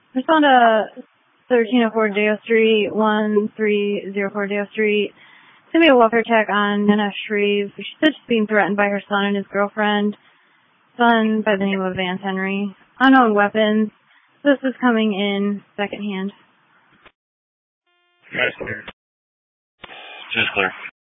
Respond to 1304 Deo Street, 1304 Deo Street. It's going to be a welfare check on Nana Shreve. She said she's being threatened by her son and his girlfriend. Son by the name of Vance Henry. Unknown weapons. This is coming in secondhand. Just clear.